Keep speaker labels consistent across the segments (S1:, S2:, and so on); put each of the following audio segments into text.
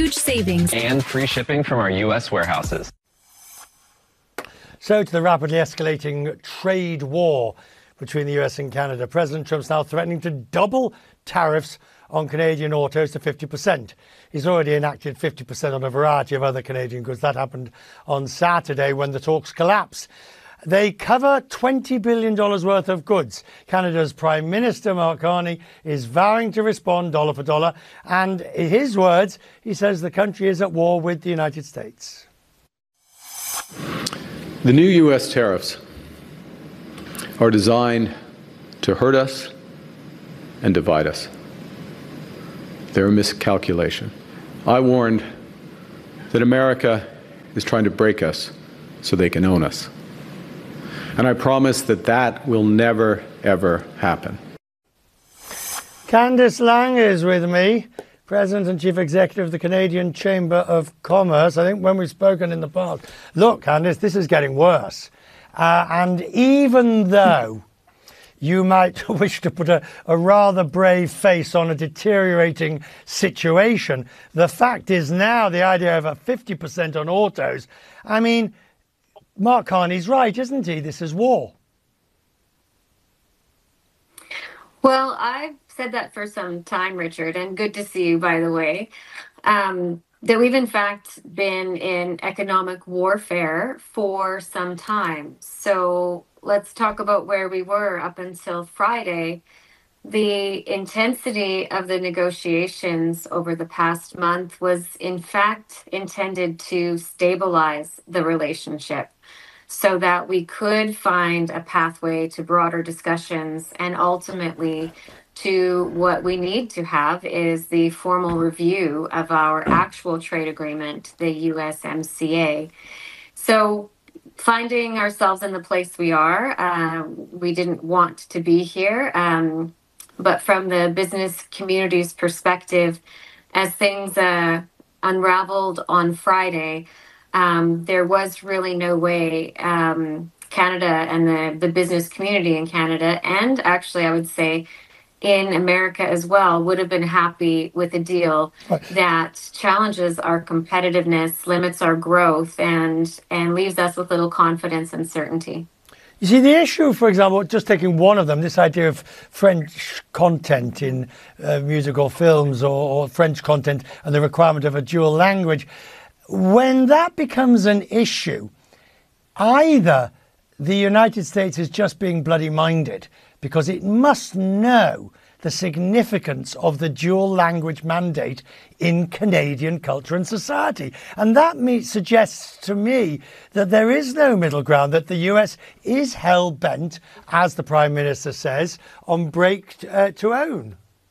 S1: huge savings
S2: and free shipping from our U.S. warehouses.
S3: So to the rapidly escalating trade war between the US and Canada. President Trump's now threatening to double tariffs on Canadian autos to 50%. He's already enacted 50% on a variety of other Canadian goods. That happened on Saturday when the talks collapsed. They cover $20 billion worth of goods. Canada's Prime Minister, Mark Carney, is vowing to respond dollar for dollar. And in his words, he says the country is at war with the United States.
S4: The new U.S. tariffs are designed to hurt us and divide us. They're a miscalculation. I warned that America is trying to break us so they can own us. And I promise that that will never, ever happen.
S3: Candice Lang is with me, President and Chief Executive of the Canadian Chamber of Commerce. I think when we've spoken in the past, look, Candice, this is getting worse. And even though you might wish to put a rather brave face on a deteriorating situation, the fact is now the idea of a 50% on autos, I mean, Mark Carney's right, isn't he? This is war.
S5: Well, I've said that for some time, Richard, and good to see you, by the way, that we've in fact been in economic warfare for some time. So let's talk about where we were up until Friday. The intensity of the negotiations over the past month was in fact intended to stabilize the relationship so that we could find a pathway to broader discussions and ultimately to what we need to have is the formal review of our actual trade agreement, the USMCA. So finding ourselves in the place we are, we didn't want to be here. But from the business community's perspective, as things unraveled on Friday, there was really no way Canada and the business community in Canada, and actually I would say in America as well, would have been happy with a deal that challenges our competitiveness, limits our growth, and leaves us with little confidence and certainty.
S3: You see, the issue, for example, just taking one of them, this idea of French content in musical films or French content and the requirement of a dual language, when that becomes an issue, either the United States is just being bloody minded because it must know the significance of the dual language mandate in Canadian culture and society. And that suggests to me that there is no middle ground, that the US is hell-bent, as the Prime Minister says, on break to own.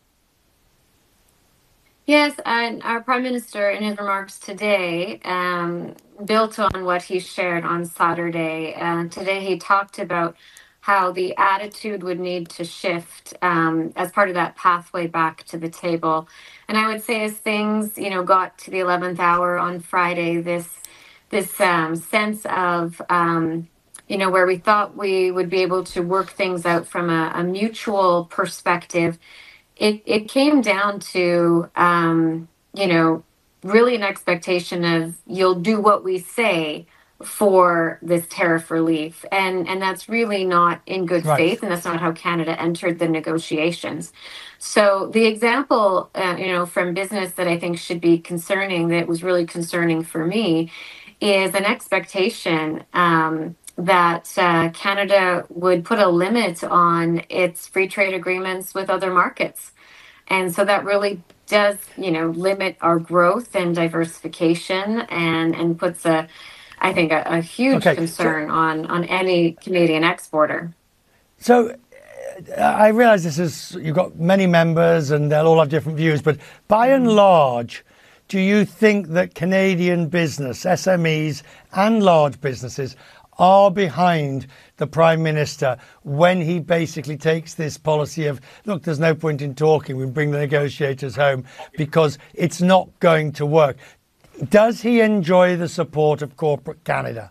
S5: Yes, and our Prime Minister in his remarks today built on what he shared on Saturday. Today he talked about how the attitude would need to shift as part of that pathway back to the table. And I would say as things, got to the 11th hour on Friday, this sense of, where we thought we would be able to work things out from a mutual perspective, it came down to, really an expectation of you'll do what we say for this tariff relief. And that's really not in good faith, and that's not how Canada entered the negotiations. So the example, from business that I think should be concerning, that was really concerning for me, is an expectation that Canada would put a limit on its free trade agreements with other markets. And so that really does, limit our growth and diversification and puts a huge concern on any Canadian exporter.
S3: So I realise you've got many members and they'll all have different views, but by and large, do you think that Canadian business, SMEs and large businesses, are behind the Prime Minister when he basically takes this policy of, look, there's no point in talking, we bring the negotiators home because it's not going to work? Does he enjoy the support of corporate Canada?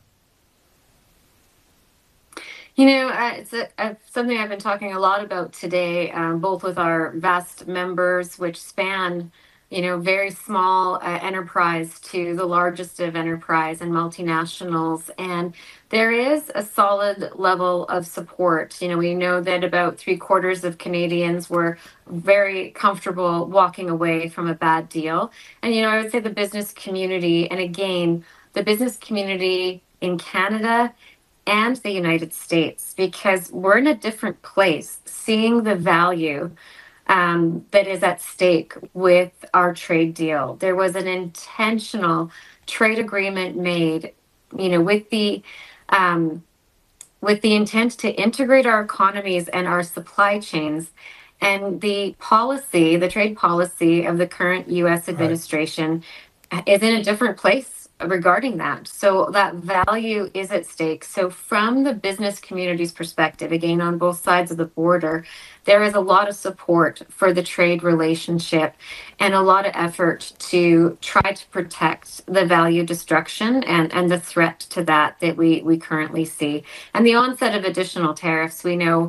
S5: It's something I've been talking a lot about today, both with our vast members, which span very small enterprise to the largest of enterprise and multinationals. And there is a solid level of support. We know that about 3/4 of Canadians were very comfortable walking away from a bad deal. And, I would say the business community, and again, the business community in Canada and the United States, because we're in a different place, seeing the value that is at stake with our trade deal. There was an intentional trade agreement made, with the intent to integrate our economies and our supply chains. And the trade policy of the current U.S. administration is in a different place regarding that. So that value is at stake. So from the business community's perspective, again, on both sides of the border, there is a lot of support for the trade relationship and a lot of effort to try to protect the value destruction and the threat to that we currently see. And the onset of additional tariffs, we know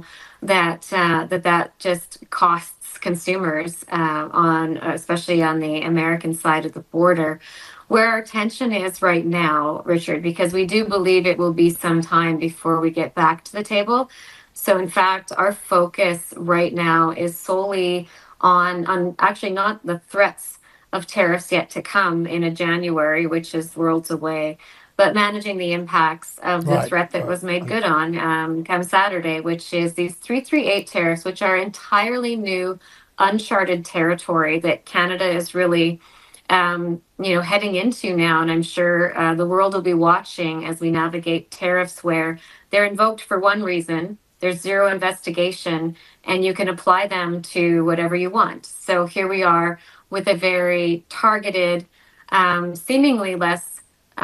S5: that just costs consumers especially on the American side of the border. Where our attention is right now, Richard, because we do believe it will be some time before we get back to the table. So in fact, our focus right now is solely on actually not the threats of tariffs yet to come in a January, which is worlds away, but managing the impacts of the threat that was made good on come Saturday, which is these 338 tariffs, which are entirely new, uncharted territory that Canada is really heading into now. And I'm sure the world will be watching as we navigate tariffs where they're invoked for one reason, there's zero investigation, and you can apply them to whatever you want. So here we are with a very targeted, seemingly less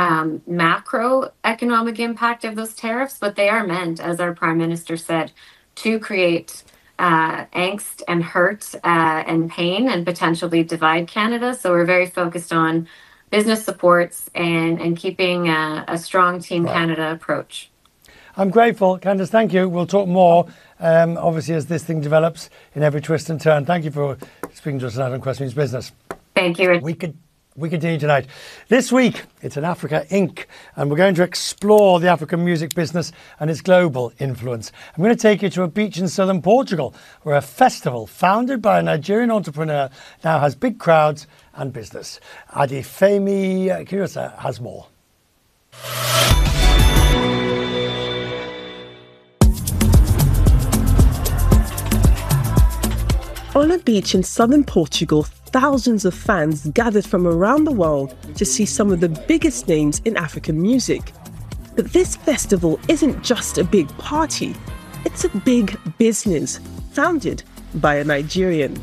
S5: macroeconomic impact of those tariffs, but they are meant, as our Prime Minister said, to create angst and hurt and pain and potentially divide Canada. So we're very focused on business supports and keeping a strong Team Canada approach.
S3: I'm grateful. Candace, thank you. We'll talk more, obviously, as this thing develops in every twist and turn. Thank you for speaking to us tonight on Question Means Business.
S5: Thank you.
S3: We continue tonight. This week, it's an Africa Inc. And we're going to explore the African music business and its global influence. I'm going to take you to a beach in southern Portugal, where a festival founded by a Nigerian entrepreneur now has big crowds and business. Adefemi Kirisa has more.
S1: On a beach in southern Portugal, thousands of fans gathered from around the world to see some of the biggest names in African music. But this festival isn't just a big party, it's a big business, founded by a Nigerian.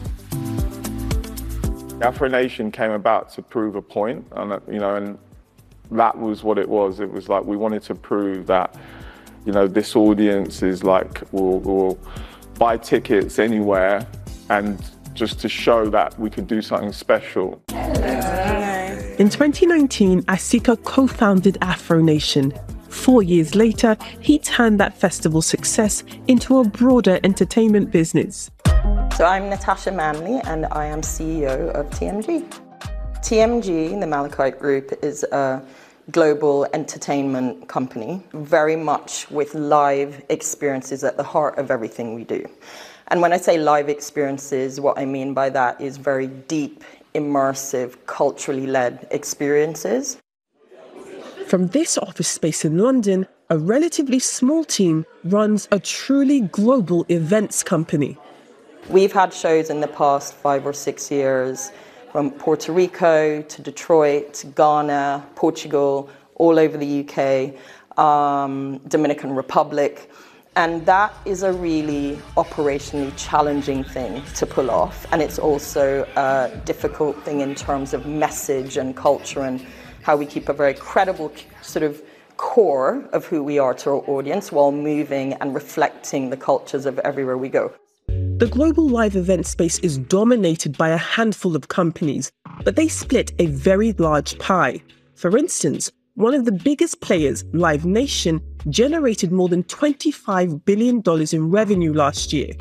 S6: Afro Nation came about to prove a point, and that was what it was. It was like we wanted to prove that, this audience is like, will buy tickets anywhere, and just to show that we could do something special.
S1: In 2019, Asika co-founded Afro Nation. 4 years later, he turned that festival success into a broader entertainment business.
S7: So I'm Natasha Manley, and I am CEO of TMG. TMG, the Malachite Group, is a global entertainment company, very much with live experiences at the heart of everything we do. And when I say live experiences, what I mean by that is very deep, immersive, culturally led experiences.
S1: From this office space in London, a relatively small team runs a truly global events company.
S7: We've had shows in the past 5 or 6 years from Puerto Rico to Detroit, to Ghana, Portugal, all over the UK, Dominican Republic. And that is a really operationally challenging thing to pull off. And it's also a difficult thing in terms of message and culture and how we keep a very credible sort of core of who we are to our audience while moving and reflecting the cultures of everywhere we go.
S1: The global live event space is dominated by a handful of companies, but they split a very large pie. For instance, one of the biggest players, Live Nation, generated more than $25 billion in revenue last year.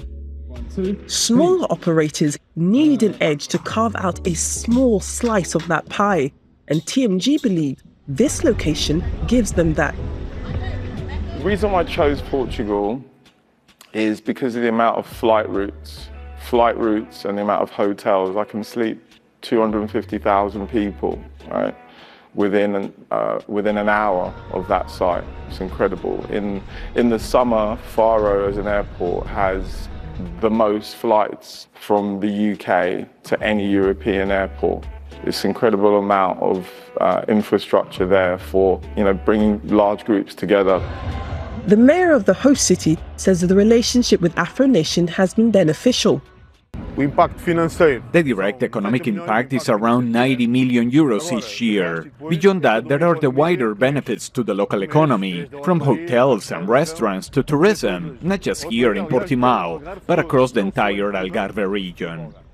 S1: Smaller operators need an edge to carve out a small slice of that pie, and TMG believe this location gives them that.
S6: The reason I chose Portugal is because of the amount of flight routes and the amount of hotels. I can sleep 250,000 people, right, within an hour of that site. It's incredible. In the summer, Faro as an airport has the most flights from the UK to any European airport. It's an incredible amount of infrastructure there for, bringing large groups together.
S1: The mayor of the host city says that the relationship with Afronation has been beneficial.
S8: The direct economic impact is around 90 million euros each year. Beyond that, there are the wider benefits to the local economy, from hotels and restaurants to tourism, not just here in Portimao, but across the entire Algarve region.